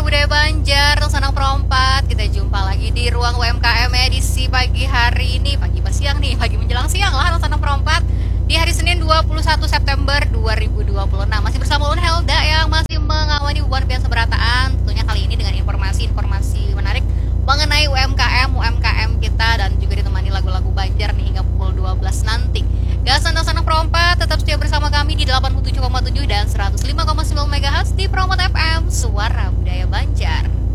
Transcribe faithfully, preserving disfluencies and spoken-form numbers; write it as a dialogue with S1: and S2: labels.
S1: Budaya Banjar, Sanang Perompat. Kita jumpa lagi di ruang U M K M edisi pagi hari ini. Pagi pas siang nih, pagi menjelang siang lah Sanang Perompat. Di hari Senin dua puluh satu September dua ribu dua puluh enam. Masih bersama Ulun Helda yang masih mengawani hubungan biasa berataan. Tentunya kali ini dengan informasi-informasi menarik mengenai U M K M, U M K M kita. Dan juga ditemani lagu-lagu Banjar nih hingga pukul dua belas nanti. Gasan dan Sanang Perompat tetap setia bersama kami di delapan puluh tujuh koma tujuh dan seratus lima koma sembilan megahertz di Perompat F M, Suara Budaya Banjar.